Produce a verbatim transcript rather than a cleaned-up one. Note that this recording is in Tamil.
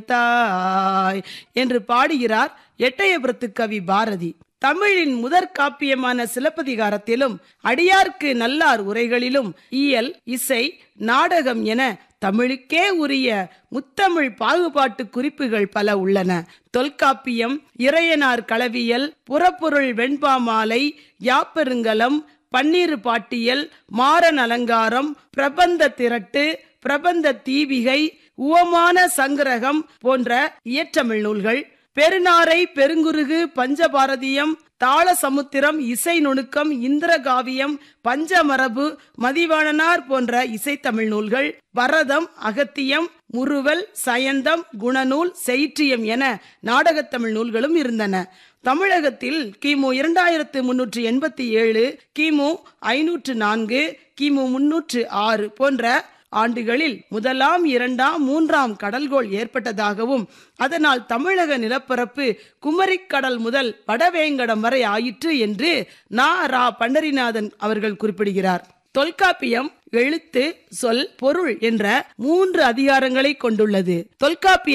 தாய் என்று பாடுகிறார் எட்டயபுரத்து கவி பாரதி. தமிழின் முதற் காப்பியமான சிலப்பதிகாரத்திலும் அடியார்க்கு நல்லார் உரைகளிலும் இயல், இசை, நாடகம் என தமிழுக்கே உரிய முத்தமிழ் பாகுபாட்டு குறிப்புகள் பல உள்ளன. தொல்காப்பியம், இறையனார் களவியல், புறப்பொருள் வெண்பாமாலை, யாப்பெருங்கலம், பன்னீரு பாட்டியல், மாறன் அலங்காரம், பிரபந்த திரட்டு, பிரபந்த தீபிகை, உவமான சங்கிரகம் போன்ற இயற்றமிழ் நூல்கள், பெருநாரை, பெருங்குருகு, பஞ்சபாரதியம், தாள சமுத்திரம், இசை நுணுக்கம், இந்திரகாவியம், பஞ்சமரபு, மதிவாணனார் போன்ற இசைத்தமிழ் நூல்கள், பரதம், அகத்தியம், முறுவல், சயந்தம், குணநூல், செய்ற்றியம் என நாடகத்தமிழ் நூல்களும் இருந்தன. தமிழகத்தில் கிமு இரண்டாயிரத்து முன்னூற்று எண்பத்தி ஏழு, கிமு ஐநூற்று நான்கு, கிமு முன்னூற்று ஆறு போன்ற ஆண்டுகளில் முதலாம், இரண்டாம், மூன்றாம் கடல்கோள் ஏற்பட்டதாகவும் அதனால் தமிழக நிலப்பரப்பு குமரிக்கடல் முதல் வடவேங்கடம் வரை ஆயிற்று என்று நா. ரா. பண்டரிநாதன் அவர்கள் குறிப்பிடுகிறார். தொல்காப்பியம் எழுத்து, சொல், பொருள் என்ற மூன்று அதிகாரங்களை கொண்டுள்ளது. தொல்காப்பிய